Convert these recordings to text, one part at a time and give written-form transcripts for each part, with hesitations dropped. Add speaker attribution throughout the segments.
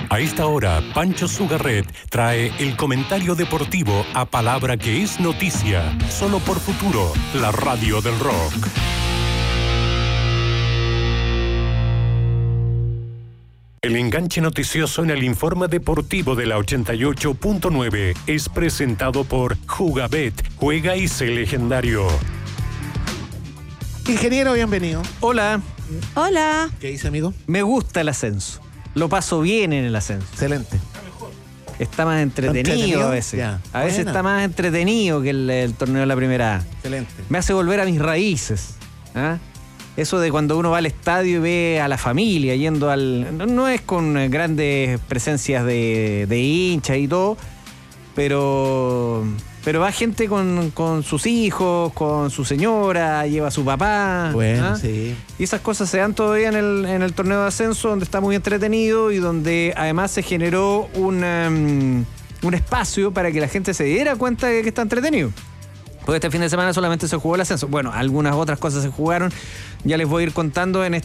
Speaker 1: A esta hora, Pancho Sugarret trae el comentario deportivo a palabra que es noticia, solo por Futuro, la radio del rock. El enganche noticioso en el informe deportivo de la 88.9 es presentado por Jugabet, juega y sé legendario.
Speaker 2: Ingeniero, bienvenido.
Speaker 3: Hola.
Speaker 4: Hola.
Speaker 2: ¿Qué dice, amigo?
Speaker 3: Me gusta el ascenso. Lo paso bien en el ascenso.
Speaker 2: Excelente.
Speaker 3: Está más entretenido a veces.
Speaker 2: Ya.
Speaker 3: A veces
Speaker 2: Buena.
Speaker 3: está más entretenido que el torneo de la primera A.
Speaker 2: Excelente.
Speaker 3: Me hace volver a mis raíces. ¿Ah? Eso de cuando uno va al estadio y ve a la familia yendo al... No es con grandes presencias de hinchas y todo, pero va gente con sus hijos, con su señora, lleva a su papá.
Speaker 2: Bueno,
Speaker 3: ¿ah?
Speaker 2: sí.
Speaker 3: Y esas cosas se dan todavía en el torneo de ascenso, donde está muy entretenido y donde además se generó un espacio para que la gente se diera cuenta de que está entretenido. Porque este fin de semana solamente se jugó el ascenso. Bueno, algunas otras cosas se jugaron. Ya les voy a ir contando en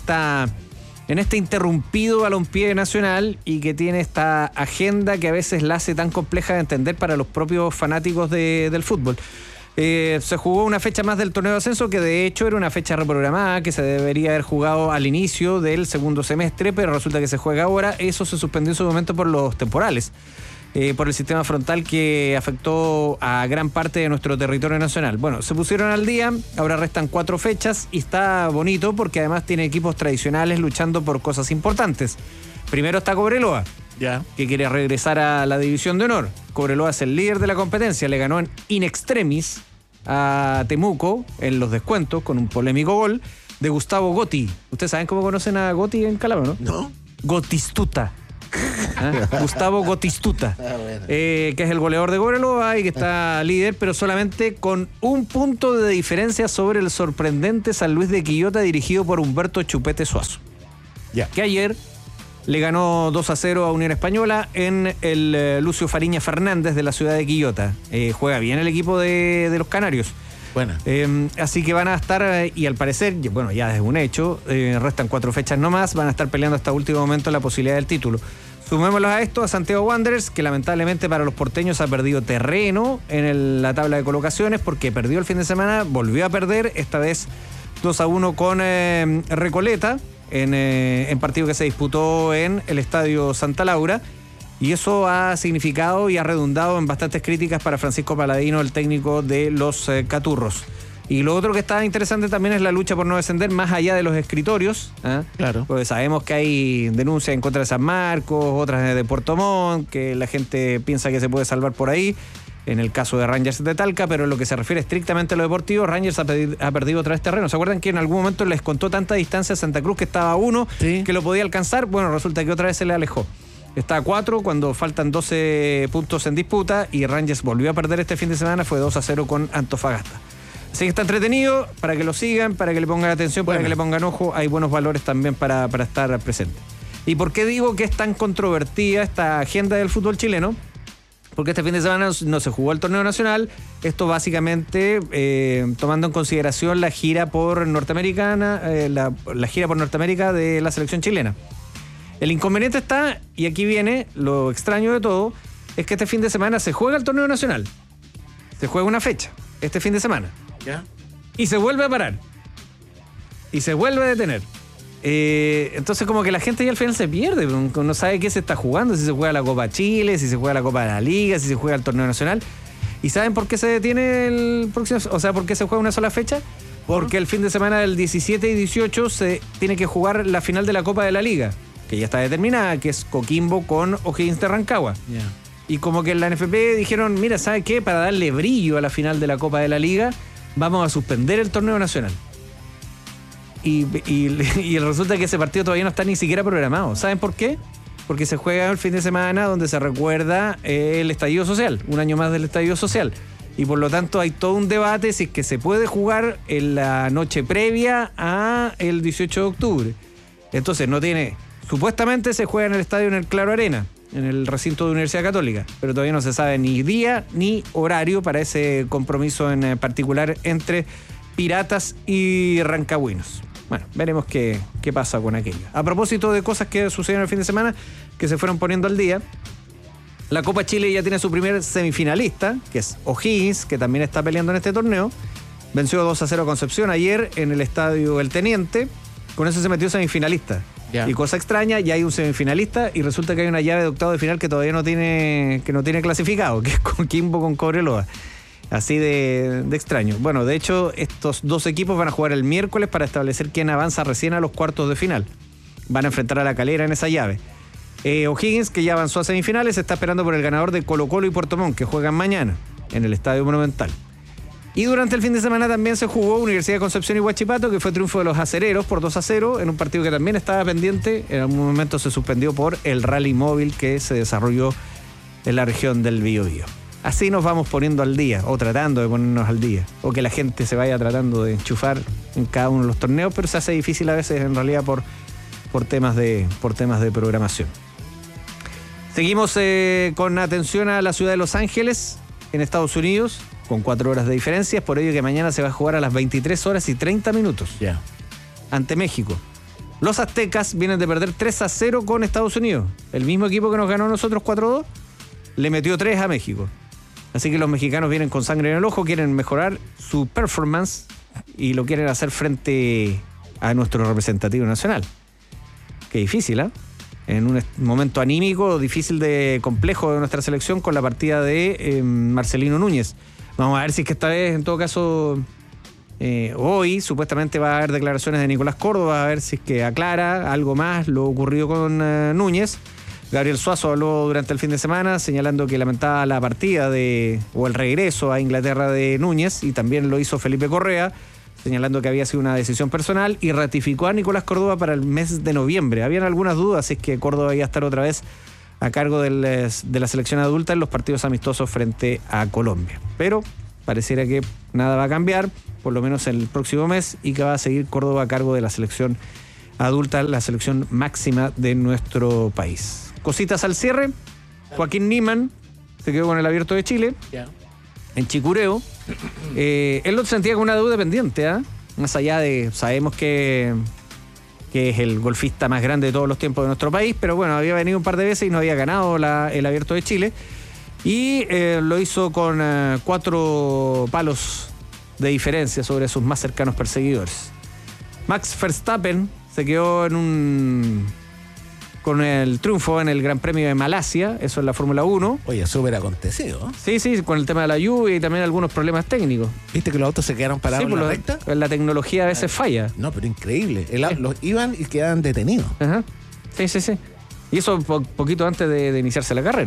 Speaker 3: este interrumpido balompié nacional y que tiene esta agenda que a veces la hace tan compleja de entender para los propios fanáticos del fútbol. Se jugó una fecha más del torneo de ascenso que de hecho era una fecha reprogramada que se debería haber jugado al inicio del segundo semestre, pero resulta que se juega ahora. Eso se suspendió en su momento por los temporales. Por el sistema frontal que afectó a gran parte de nuestro territorio nacional. Bueno, se pusieron al día, ahora restan 4 fechas y está bonito porque además tiene equipos tradicionales luchando por cosas importantes. Primero está Cobreloa,
Speaker 2: Ya.
Speaker 3: que quiere regresar a la división de honor. Cobreloa es el líder de la competencia, le ganó en in extremis a Temuco en los descuentos con un polémico gol de Gustavo Gotti. Ustedes saben cómo conocen a Gotti en Calama, ¿no?
Speaker 2: ¿No?
Speaker 3: Gotistuta. Gustavo Gotistuta,
Speaker 2: bueno.
Speaker 3: que es el goleador de Cobreloa y que está líder, pero solamente con un punto de diferencia sobre el sorprendente San Luis de Quillota dirigido por Humberto Chupete Suazo,
Speaker 2: Ya.
Speaker 3: que ayer le ganó 2-0 a Unión Española en el Lucio Fariña Fernández de la ciudad de Quillota. Juega bien el equipo de los canarios.
Speaker 2: Buena.
Speaker 3: Así que van a estar, y al parecer, bueno, ya es un hecho, restan 4 fechas nomás, van a estar peleando hasta último momento la posibilidad del título. Sumémoslos a esto a Santiago Wanderers, que lamentablemente para los porteños ha perdido terreno en la tabla de colocaciones porque perdió el fin de semana, volvió a perder, esta vez 2-1 con Recoleta, en partido que se disputó en el Estadio Santa Laura. Y eso ha significado y ha redundado en bastantes críticas para Francisco Paladino, el técnico de los Caturros. Y lo otro que está interesante también es la lucha por no descender más allá de los escritorios.
Speaker 2: Claro.
Speaker 3: Porque sabemos que hay denuncias en contra de San Marcos, otras de Puerto Montt, que la gente piensa que se puede salvar por ahí, en el caso de Rangers de Talca, pero en lo que se refiere estrictamente a lo deportivo, Rangers ha perdido otra vez terreno. ¿Se acuerdan que en algún momento les contó tanta distancia a Santa Cruz que estaba a 1,
Speaker 2: Sí.
Speaker 3: que lo podía alcanzar? Bueno, resulta que otra vez se le alejó. Está a 4 cuando faltan 12 puntos en disputa y Rangers volvió a perder este fin de semana, fue 2-0 con Antofagasta. Así que está entretenido, para que lo sigan, para que le pongan atención, para que le pongan ojo, hay buenos valores también para estar presente. ¿Y por qué digo que es tan controvertida esta agenda del fútbol chileno? Porque este fin de semana no se jugó el torneo nacional, esto básicamente tomando en consideración la gira por Norteamericana, la gira por Norteamérica de la selección chilena. El inconveniente está, y aquí viene lo extraño de todo, es que este fin de semana se juega el torneo nacional. Se juega una fecha, este fin de semana.
Speaker 2: Ya.
Speaker 3: Y se vuelve a parar. Y se vuelve a detener. Entonces como que la gente ya al final se pierde, no sabe qué se está jugando, si se juega la Copa Chile, si se juega la Copa de la Liga, si se juega el torneo nacional. ¿Y saben por qué se detiene el próximo? O sea, ¿por qué se juega una sola fecha? Porque el fin de semana del 17 y 18 se tiene que jugar la final de la Copa de la Liga, que ya está determinada, que es Coquimbo con O'Higgins de Rancagua.
Speaker 2: Ya.
Speaker 3: Y como que en la NFP dijeron, mira, ¿sabe qué? Para darle brillo a la final de la Copa de la Liga, vamos a suspender el torneo nacional. Y resulta que ese partido todavía no está ni siquiera programado. ¿Saben por qué? Porque se juega el fin de semana donde se recuerda el estallido social, un año más del estallido social. Y por lo tanto hay todo un debate si es que se puede jugar en la noche previa a el 18 de octubre. Entonces no tiene... Supuestamente se juega en el estadio en el Claro Arena, en el recinto de Universidad Católica, pero todavía no se sabe ni día ni horario para ese compromiso en particular entre Piratas y Rancagüinos. bueno, veremos qué pasa con aquello. A propósito de cosas que sucedieron el fin de semana, que se fueron poniendo al día, la Copa Chile ya tiene su primer semifinalista, que es O'Higgins, que también está peleando en este torneo. Venció 2-0 a Concepción ayer en el estadio El Teniente. Con eso se metió semifinalista.
Speaker 2: Ya.
Speaker 3: Y cosa extraña, ya hay un semifinalista y resulta que hay una llave de octavo de final que todavía no tiene clasificado, que es Coquimbo con Cobreloa. Así de extraño. Bueno, de hecho, estos dos equipos van a jugar el miércoles para establecer quién avanza recién a los cuartos de final. Van a enfrentar a La Calera en esa llave. O'Higgins, que ya avanzó a semifinales, está esperando por el ganador de Colo-Colo y Puerto Montt, que juegan mañana en el Estadio Monumental. Y durante el fin de semana también se jugó Universidad de Concepción y Huachipato, que fue triunfo de los acereros por 2-0, en un partido que también estaba pendiente. En algún momento se suspendió por el rally móvil que se desarrolló en la región del Biobío. Así nos vamos poniendo al día, o tratando de ponernos al día, o que la gente se vaya tratando de enchufar en cada uno de los torneos, pero se hace difícil a veces en realidad por temas de programación. Seguimos con atención a la ciudad de Los Ángeles, en Estados Unidos, con 4 horas de diferencia. Es por ello que mañana se va a jugar a las 23 horas y 30 minutos ante México. Los aztecas vienen de perder 3-0 con Estados Unidos. El mismo equipo que nos ganó a nosotros 4-2, le metió 3 a México. Así que los mexicanos vienen con sangre en el ojo, quieren mejorar su performance y lo quieren hacer frente a nuestro representativo nacional. Qué difícil, ¿eh? En un momento anímico difícil complejo de nuestra selección con la partida de Marcelino Núñez. Vamos a ver si es que esta vez, en todo caso, hoy supuestamente va a haber declaraciones de Nicolás Córdoba, a ver si es que aclara algo más lo ocurrido con Núñez. Gabriel Suazo habló durante el fin de semana señalando que lamentaba la partida o el regreso a Inglaterra de Núñez, y también lo hizo Felipe Correa, señalando que había sido una decisión personal, y ratificó a Nicolás Córdoba para el mes de noviembre. Habían algunas dudas si es que Córdoba iba a estar otra vez a cargo de la selección adulta en los partidos amistosos frente a Colombia. Pero pareciera que nada va a cambiar, por lo menos en el próximo mes, y que va a seguir Córdoba a cargo de la selección adulta, la selección máxima de nuestro país. Cositas al cierre. Joaquín Niemann se quedó con el Abierto de Chile. En Chicureo. Él lo sentía con una deuda pendiente, ¿eh? Más allá de, sabemos que es el golfista más grande de todos los tiempos de nuestro país, pero bueno, había venido un par de veces y no había ganado el Abierto de Chile. Y lo hizo con 4 palos de diferencia sobre sus más cercanos perseguidores. Max Verstappen se quedó con el triunfo en el Gran Premio de Malasia, eso es la Fórmula 1.
Speaker 2: Oye, súper acontecido.
Speaker 3: Sí, con el tema de la lluvia y también algunos problemas técnicos.
Speaker 2: ¿Viste que los autos se quedaron parados en la recta?
Speaker 3: La tecnología a veces falla.
Speaker 2: No, pero increíble. Los iban y quedaban detenidos.
Speaker 3: Ajá. Sí. Y eso poquito antes de iniciarse la carrera.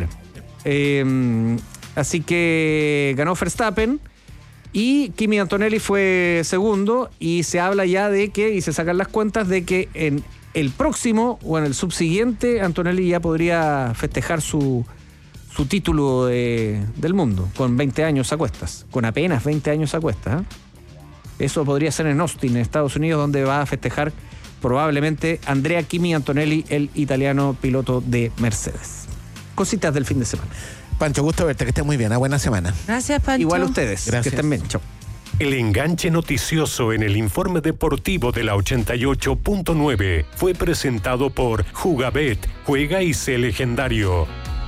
Speaker 3: Así que ganó Verstappen y Kimi Antonelli fue segundo, y se habla ya de que, y se sacan las cuentas de que en el próximo o en el subsiguiente Antonelli ya podría festejar su título del mundo con 20 años a cuestas, con apenas 20 años a cuestas, ¿eh? Eso podría ser en Austin, en Estados Unidos, donde va a festejar probablemente Andrea Kimi Antonelli, el italiano piloto de Mercedes. Cositas del fin de semana.
Speaker 2: Pancho, gusto verte, que estés muy bien. Buena semana.
Speaker 4: Gracias, Pancho.
Speaker 3: Igual a ustedes.
Speaker 2: Gracias.
Speaker 3: Que estén bien. Chao.
Speaker 1: El enganche noticioso en el informe deportivo de la 88.9 fue presentado por Jugabet, juega y sé legendario.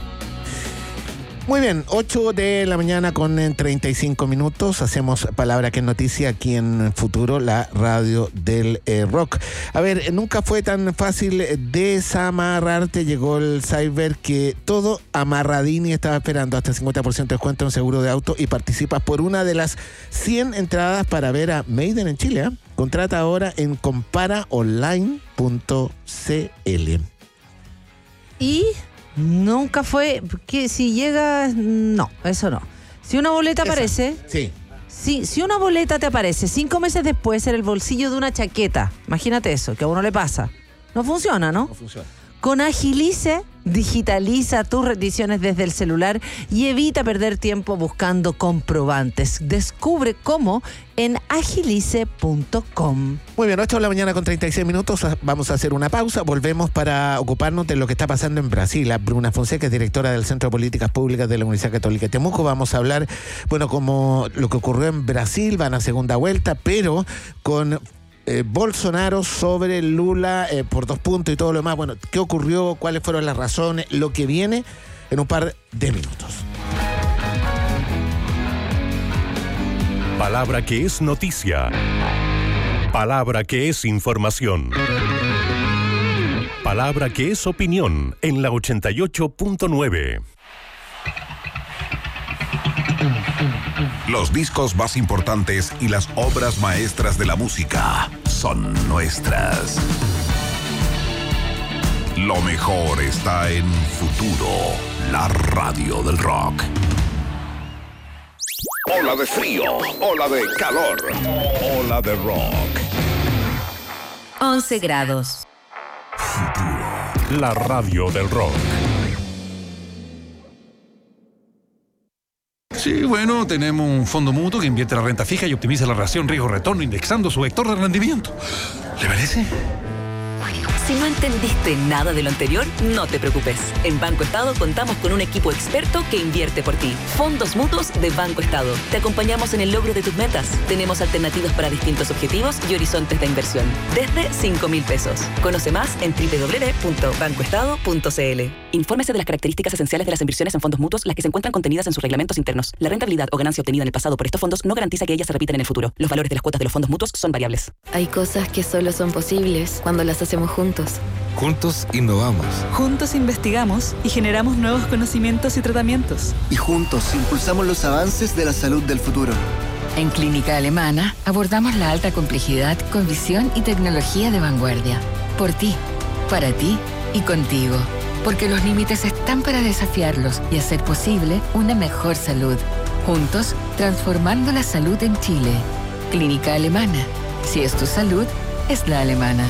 Speaker 2: Muy bien, 8 de la mañana con 35 minutos. Hacemos Palabra que es Noticia aquí en Futuro, la radio del rock. A ver, nunca fue tan fácil desamarrarte. Llegó el cyber que todo amarradini estaba esperando. Hasta el 50% de descuento en seguro de auto y participas por una de las 100 entradas para ver a Maiden en Chile, ¿eh? Contrata ahora en comparaonline.cl.
Speaker 4: Y nunca fue, que si llega, no, eso no. Si una boleta aparece,
Speaker 2: sí.
Speaker 4: Si una boleta te aparece 5 meses después en el bolsillo de una chaqueta, imagínate eso, que a uno le pasa. No funciona, ¿no?
Speaker 2: No funciona.
Speaker 4: Con Agilice, digitaliza tus rendiciones desde el celular y evita perder tiempo buscando comprobantes. Descubre cómo en agilice.com.
Speaker 2: Muy bien, 8 de la mañana con 36 minutos. Vamos a hacer una pausa. Volvemos para ocuparnos de lo que está pasando en Brasil. Bruna Fonseca es directora del Centro de Políticas Públicas de la Universidad Católica de Temuco. Vamos a hablar, bueno, como lo que ocurrió en Brasil, van a segunda vuelta, pero con Bolsonaro sobre Lula por 2 puntos y todo lo demás. Bueno, ¿qué ocurrió? ¿Cuáles fueron las razones? Lo que viene en un par de minutos.
Speaker 1: Palabra que es noticia. Palabra que es información. Palabra que es opinión en la 88.9.
Speaker 5: Los discos más importantes y las obras maestras de la música son nuestras. Lo mejor está en Futuro, la radio del rock. Ola de frío, ola de calor, ola de rock.
Speaker 6: 11 grados.
Speaker 1: Futuro, la radio del rock.
Speaker 7: Sí, bueno, tenemos un fondo mutuo que invierte la renta fija y optimiza la relación riesgo-retorno indexando su vector de rendimiento. ¿Le parece?
Speaker 6: Si no entendiste nada de lo anterior, no te preocupes. En Banco Estado contamos con un equipo experto que invierte por ti. Fondos mutuos de Banco Estado. Te acompañamos en el logro de tus metas. Tenemos alternativas para distintos objetivos y horizontes de inversión. Desde 5.000 pesos. Conoce más en www.bancoestado.cl. Infórmese de las características esenciales de las inversiones en fondos mutuos, las que se encuentran contenidas en sus reglamentos internos. La rentabilidad o ganancia obtenida en el pasado por estos fondos no garantiza que ellas se repitan en el futuro. Los valores de las cuotas de los fondos mutuos son variables.
Speaker 8: Hay cosas que solo son posibles cuando las hacemos juntos.
Speaker 9: Juntos innovamos.
Speaker 10: Juntos investigamos y generamos nuevos conocimientos y tratamientos.
Speaker 11: Y juntos impulsamos los avances de la salud del futuro.
Speaker 12: En Clínica Alemana abordamos la alta complejidad con visión y tecnología de vanguardia. Por ti, para ti y contigo. Porque los límites están para desafiarlos y hacer posible una mejor salud. Juntos, transformando la salud en Chile. Clínica Alemana. Si es tu salud, es la alemana.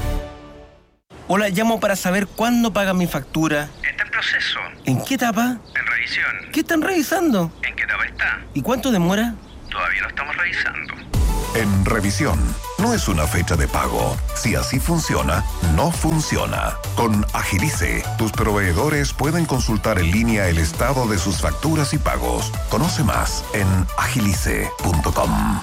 Speaker 13: Hola, llamo para saber cuándo pagan mi factura.
Speaker 14: Está en proceso.
Speaker 13: ¿En qué etapa?
Speaker 14: En revisión.
Speaker 13: ¿Qué están revisando?
Speaker 14: ¿En qué etapa está?
Speaker 13: ¿Y cuánto demora?
Speaker 14: Todavía lo estamos revisando.
Speaker 5: En revisión, no es una fecha de pago. Si así funciona, no funciona. Con Agilice, tus proveedores pueden consultar en línea el estado de sus facturas y pagos. Conoce más en agilice.com.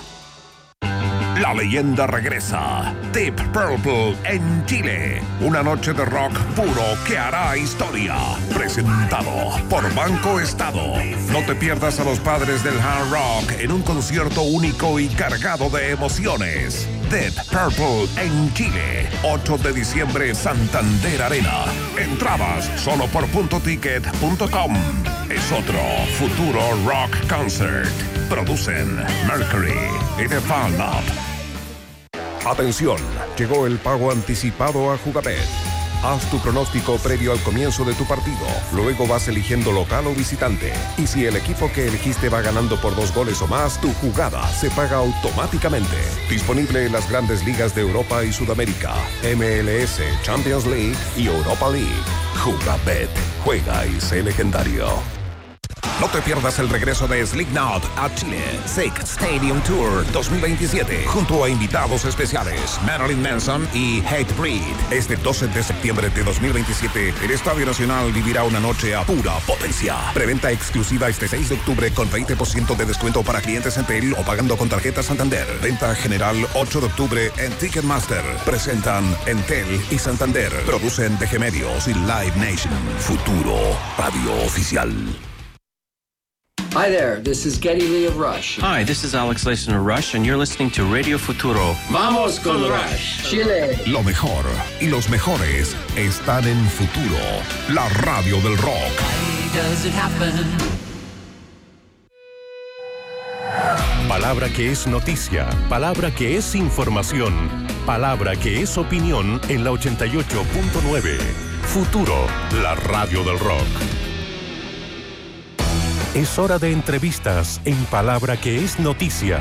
Speaker 5: La leyenda regresa. Deep Purple en Chile. Una noche de rock puro que hará historia. Presentado por Banco Estado. No te pierdas a los padres del hard rock en un concierto único y cargado de emociones. Deep Purple en Chile. 8 de diciembre, Santander Arena. Entradas solo por puntoticket.com. Es otro Futuro Rock Concert. Producen Mercury y The Fan Up. Atención, llegó el pago anticipado a Jugabet. Haz tu pronóstico previo al comienzo de tu partido. Luego vas eligiendo local o visitante. Y si el equipo que elegiste va ganando por 2 goles o más, tu jugada se paga automáticamente. Disponible en las grandes ligas de Europa y Sudamérica, MLS, Champions League y Europa League. Jugabet. Juega y sé legendario. No te pierdas el regreso de Slipknot a Chile. Sick Stadium Tour 2027. Junto a invitados especiales Marilyn Manson y Hatebreed. Este 12 de septiembre de 2027, el Estadio Nacional vivirá una noche a pura potencia. Preventa exclusiva este 6 de octubre con 20% de descuento para clientes Entel o pagando con tarjeta Santander. Venta general 8 de octubre en Ticketmaster. Presentan Entel y Santander. Producen DG Medios y Live Nation. Futuro Radio Oficial.
Speaker 15: Hi there, this is Geddy Lee of Rush.
Speaker 16: Hi, this is Alex Lacen of Rush, and you're listening to Radio Futuro.
Speaker 15: ¡Vamos con Rush! Chile.
Speaker 5: Lo mejor y los mejores están en Futuro, la radio del rock.
Speaker 1: Palabra que es noticia, palabra que es información, palabra que es opinión en la 88.9. Futuro, la radio del rock. Es hora de entrevistas en Palabra que es noticia.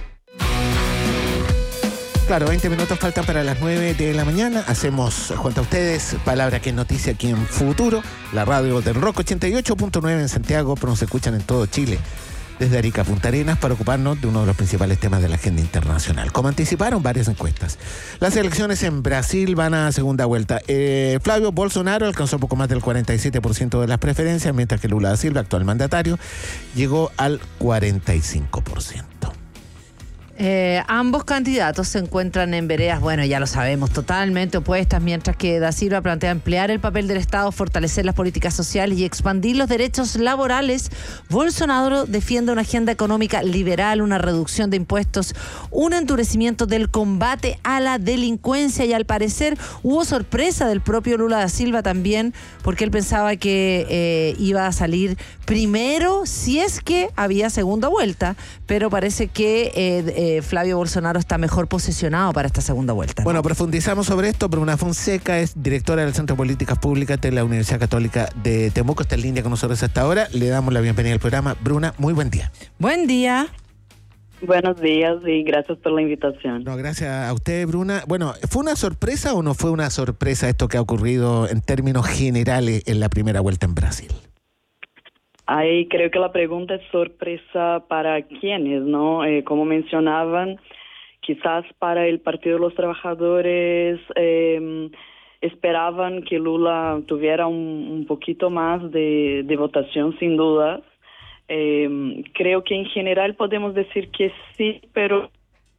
Speaker 2: Claro, 20 minutos faltan para las 9 de la mañana. Hacemos, junto a ustedes, Palabra que es noticia aquí en Futuro, la radio del rock 88.9 en Santiago, pero nos escuchan en todo Chile, desde Arica a Punta Arenas, para ocuparnos de uno de los principales temas de la agenda internacional. Como anticiparon varias encuestas, las elecciones en Brasil van a segunda vuelta. Flavio Bolsonaro alcanzó poco más del 47% de las preferencias, mientras que Lula da Silva, actual mandatario, llegó al 45%.
Speaker 4: Ambos candidatos se encuentran en veredas, bueno, ya lo sabemos, totalmente opuestas, mientras que Da Silva plantea ampliar el papel del Estado, fortalecer las políticas sociales y expandir los derechos laborales. Bolsonaro defiende una agenda económica liberal, una reducción de impuestos, un endurecimiento del combate a la delincuencia, y al parecer hubo sorpresa del propio Lula da Silva también, porque él pensaba que iba a salir primero si es que había segunda vuelta, pero parece que Flavio Bolsonaro está mejor posicionado para esta segunda vuelta, ¿no?
Speaker 2: Bueno, profundizamos sobre esto. Bruna Fonseca es directora del Centro de Políticas Públicas de la Universidad Católica de Temuco. Está en línea con nosotros hasta ahora. Le damos la bienvenida al programa. Bruna, muy buen día.
Speaker 4: Buen día.
Speaker 17: Buenos días y gracias por la invitación.
Speaker 2: No, gracias a usted, Bruna. Bueno, ¿fue una sorpresa o no fue una sorpresa esto que ha ocurrido en términos generales en la primera vuelta en Brasil?
Speaker 17: Ahí creo que la pregunta es sorpresa para quienes, ¿no? Como mencionaban, quizás para el Partido de los Trabajadores esperaban que Lula tuviera un poquito más de votación, sin dudas. Creo que en general podemos decir que sí, pero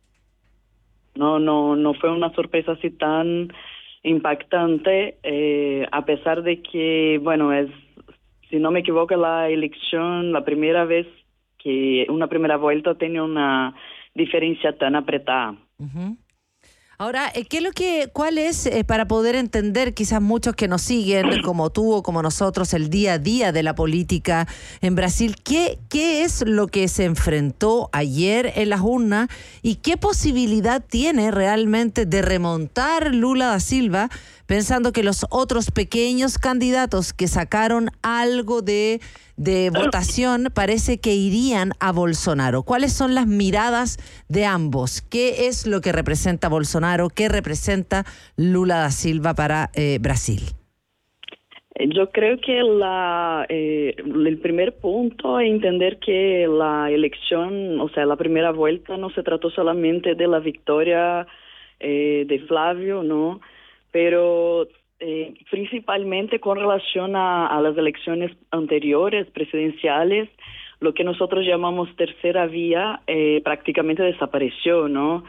Speaker 17: no fue una sorpresa así tan impactante, a pesar de que, bueno, es, si no me equivoco, la elección, la primera vez que una primera vuelta tiene una diferencia tan apretada.
Speaker 4: Uh-huh. Ahora, ¿cuál es, para poder entender, quizás muchos que nos siguen, como tú o como nosotros, el día a día de la política en Brasil, qué es lo que se enfrentó ayer en las urnas y qué posibilidad tiene realmente de remontar Lula da Silva, pensando que los otros pequeños candidatos que sacaron algo de votación parece que irían a Bolsonaro? ¿Cuáles son las miradas de ambos? ¿Qué es lo que representa Bolsonaro? ¿Qué representa Lula da Silva para Brasil?
Speaker 17: Yo creo que el primer punto es entender que la elección, o sea, la primera vuelta no se trató solamente de la victoria de Flavio, ¿no? Pero principalmente con relación a las elecciones anteriores, presidenciales, lo que nosotros llamamos tercera vía prácticamente desapareció, ¿no?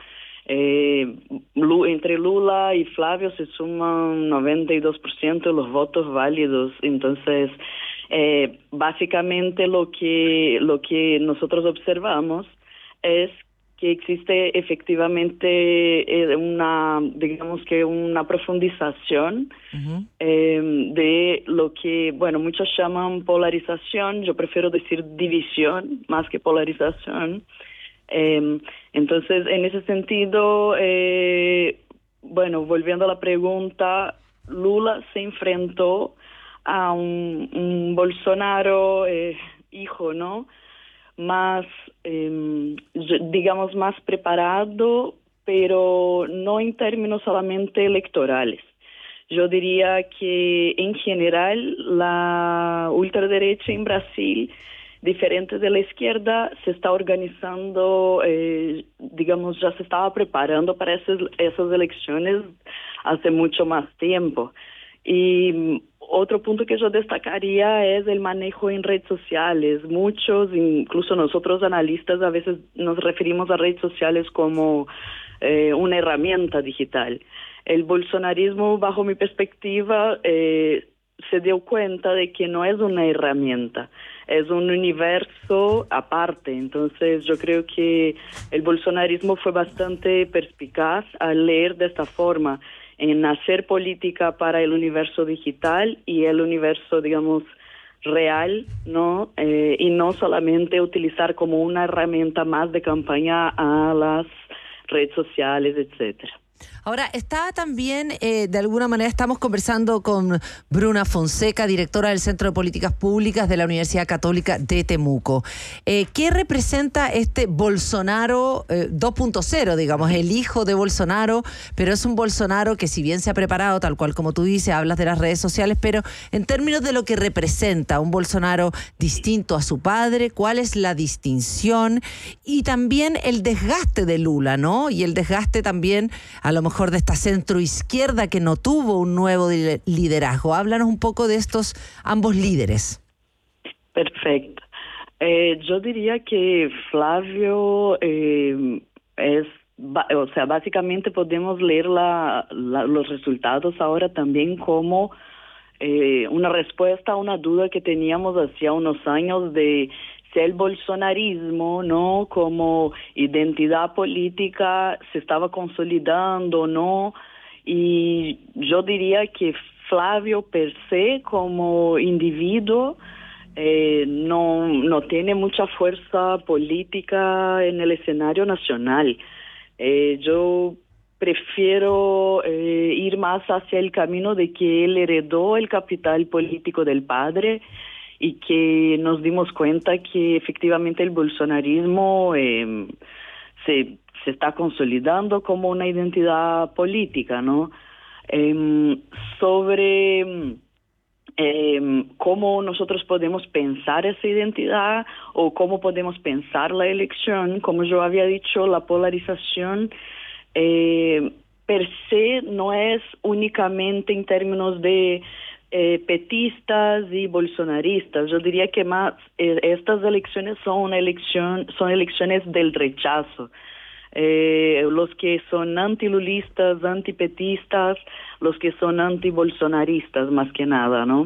Speaker 17: Entre Lula y Flavio se suman 92% de los votos válidos. Entonces, básicamente lo que nosotros observamos es que existe efectivamente una profundización de lo que, bueno, muchos llaman polarización. Yo prefiero decir división más que polarización. Entonces, en ese sentido, bueno, volviendo a la pregunta, Lula se enfrentó a un Bolsonaro hijo, ¿no? Más, digamos, más preparado, pero no en términos solamente electorales. Yo diría que en general la ultraderecha en Brasil, diferente de la izquierda, se está organizando, digamos, ya se estaba preparando para esas elecciones hace mucho más tiempo. Y otro punto que yo destacaría es el manejo en redes sociales. Muchos, incluso nosotros analistas, a veces nos referimos a redes sociales como una herramienta digital. El bolsonarismo, bajo mi perspectiva, se dio cuenta de que no es una herramienta, es un universo aparte. Entonces yo creo que el bolsonarismo fue bastante perspicaz al leer de esta forma, en hacer política para el universo digital y el universo, digamos, real, ¿no? Y no solamente utilizar como una herramienta más de campaña a las redes sociales, etcétera.
Speaker 4: Ahora, está también, de alguna manera, estamos conversando con Bruna Fonseca, directora del Centro de Políticas Públicas de la Universidad Católica de Temuco. ¿Qué representa este Bolsonaro 2.0, digamos, el hijo de Bolsonaro? Pero es un Bolsonaro que, si bien se ha preparado, tal cual como tú dices, hablas de las redes sociales, pero en términos de lo que representa un Bolsonaro distinto a su padre, ¿cuál es la distinción? Y también el desgaste de Lula, ¿no? Y el desgaste también, a lo mejor, de esta centroizquierda que no tuvo un nuevo liderazgo. Háblanos un poco de estos ambos líderes.
Speaker 17: Perfecto. Yo diría que Flavio básicamente podemos leer los resultados ahora también como una respuesta a una duda que teníamos hacía unos años de si el bolsonarismo, ¿no?, como identidad política se estaba consolidando, ¿no? Y yo diría que Flavio per se como individuo no tiene mucha fuerza política en el escenario nacional. Yo prefiero ir más hacia el camino de que él heredó el capital político del padre y que nos dimos cuenta que efectivamente el bolsonarismo se está consolidando como una identidad política, ¿no? Sobre cómo nosotros podemos pensar esa identidad o cómo podemos pensar la elección, como yo había dicho, la polarización per se no es únicamente en términos de petistas y bolsonaristas. Yo diría que más estas elecciones son elecciones del rechazo. Los que son antilulistas, antipetistas, los que son antibolsonaristas más que nada, ¿no?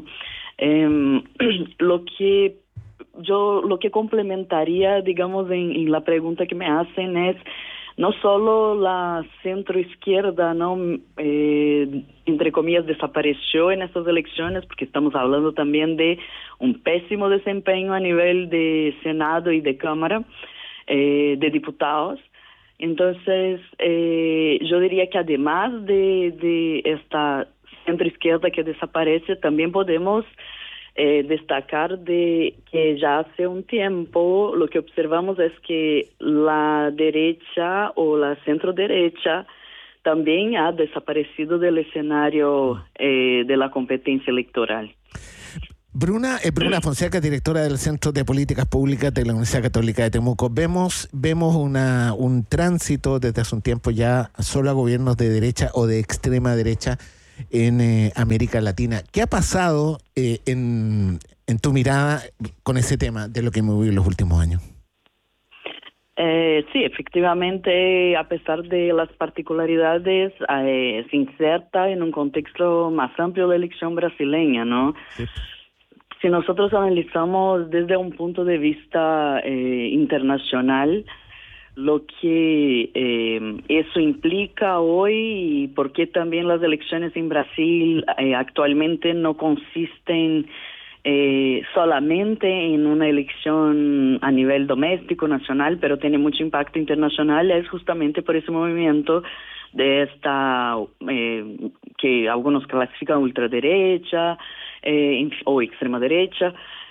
Speaker 17: Lo que complementaría, digamos, en la pregunta que me hacen es no solo la centroizquierda, ¿no?, entre comillas, desapareció en estas elecciones, porque estamos hablando también de un pésimo desempeño a nivel de Senado y de Cámara de Diputados. Entonces, yo diría que además de esta centroizquierda que desaparece, también podemos destacar de que ya hace un tiempo lo que observamos es que la derecha o la centroderecha también ha desaparecido del escenario de la competencia electoral.
Speaker 2: Bruna Fonseca, directora del Centro de Políticas Públicas de la Universidad Católica de Temuco. Vemos un tránsito desde hace un tiempo ya solo a gobiernos de derecha o de extrema derecha en América Latina. ¿Qué ha pasado en tu mirada con ese tema de lo que hemos vivido en los últimos años?
Speaker 17: Sí, efectivamente, a pesar de las particularidades, se inserta en un contexto más amplio de la elección brasileña, ¿no? Sí. Si nosotros analizamos desde un punto de vista internacional, lo que eso implica hoy y por qué también las elecciones en Brasil actualmente no consisten solamente en una elección a nivel doméstico, nacional, pero tiene mucho impacto internacional, es justamente por ese movimiento de esta que algunos clasifican ultraderecha o extrema derecha,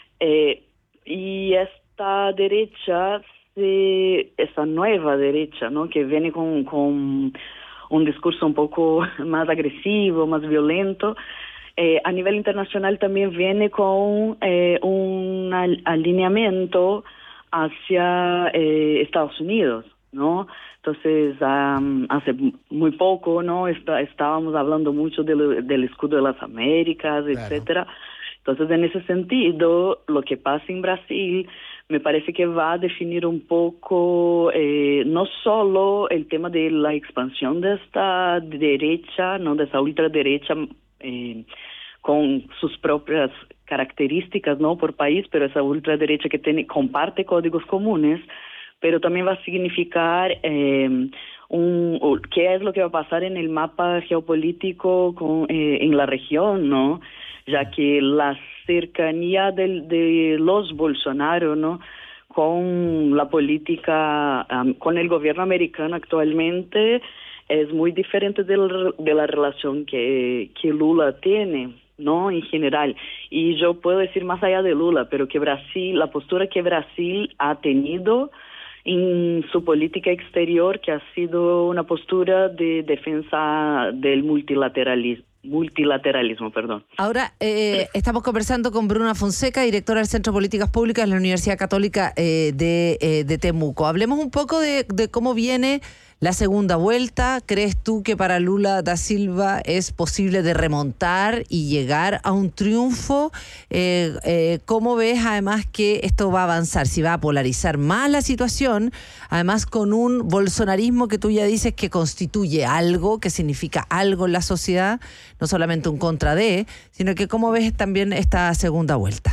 Speaker 17: y esta derecha, esa nueva derecha, ¿no?, que viene con un discurso un poco más agresivo, más violento, a nivel internacional también viene con un alineamiento hacia Estados Unidos, ¿no? Entonces, hace muy poco, ¿no?, estábamos hablando mucho del escudo de las Américas, etcétera. Entonces, en ese sentido, lo que pasa en Brasil me parece que va a definir un poco no solo el tema de la expansión de esta derecha, no, de esa ultraderecha, con sus propias características, ¿no?, por país, pero esa ultraderecha que comparte códigos comunes, pero también va a significar qué es lo que va a pasar en el mapa geopolítico en la región, ¿no?, ya que la cercanía de los Bolsonaro, ¿no?, con la política, con el gobierno americano actualmente es muy diferente de la relación que Lula tiene, ¿no?, en general. Y yo puedo decir más allá de Lula, pero que la postura que Brasil ha tenido en su política exterior, que ha sido una postura de defensa del multilateralismo. Ahora
Speaker 4: estamos conversando con Bruna Fonseca, directora del Centro de Políticas Públicas de la Universidad Católica de Temuco. Hablemos un poco de cómo viene La segunda vuelta, ¿crees tú que para Lula da Silva es posible de remontar y llegar a un triunfo? ¿Cómo ves además que esto va a avanzar? Si va a polarizar más la situación, además con un bolsonarismo que tú ya dices que constituye algo, que significa algo en la sociedad, no solamente un contra de, sino que ¿cómo ves también esta segunda vuelta?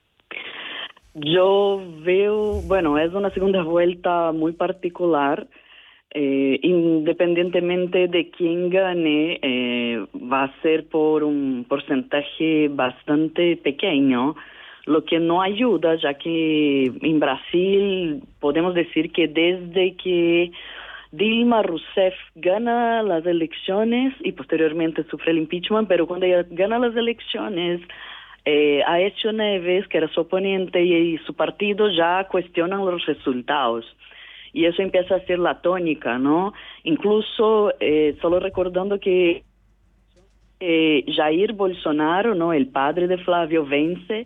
Speaker 17: Yo veo, bueno, es una segunda vuelta muy particular. Independientemente de quién gane, va a ser por un porcentaje bastante pequeño, lo que no ayuda, ya que en Brasil podemos decir que desde que Dilma Rousseff gana las elecciones y posteriormente sufre el impeachment, pero cuando ella gana las elecciones, Aécio Neves, que era su oponente, y su partido ya cuestionan los resultados. Y eso empieza a ser la tónica, ¿no? Incluso, solo recordando que Jair Bolsonaro, ¿no? El padre de Flávio, vence.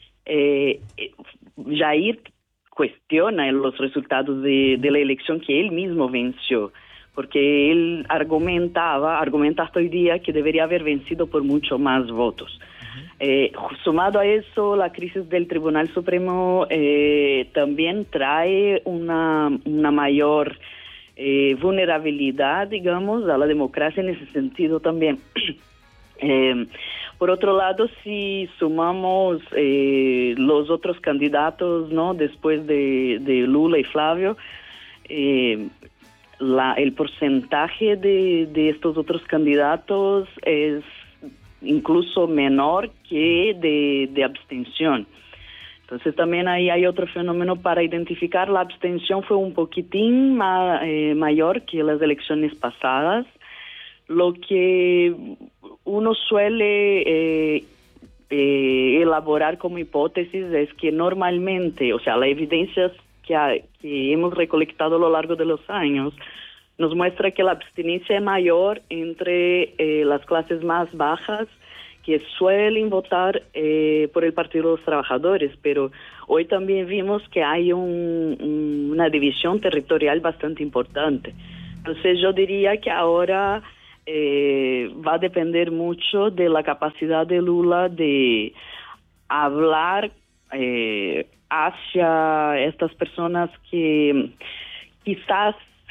Speaker 17: Jair cuestiona los resultados de la elección que él mismo venció, porque él argumenta hasta hoy día que debería haber vencido por mucho más votos. Sumado a eso, la crisis del Tribunal Supremo también trae una mayor vulnerabilidad, digamos, a la democracia en ese sentido también. Por otro lado, si sumamos los otros candidatos, ¿no? Después de Lula y Flávio, el porcentaje de estos otros candidatos es incluso menor que de abstención. Entonces también ahí hay otro fenómeno para identificar. La abstención fue un poquitín mayor que las elecciones pasadas. Lo que uno suele elaborar como hipótesis es que normalmente, o sea, la evidencia que hemos recolectado a lo largo de los años nos muestra que la abstinencia es mayor entre las clases más bajas, que suelen votar por el Partido de los Trabajadores, pero hoy también vimos que hay una división territorial bastante importante. Entonces yo diría que ahora va a depender mucho de la capacidad de Lula de hablar hacia estas personas que quizás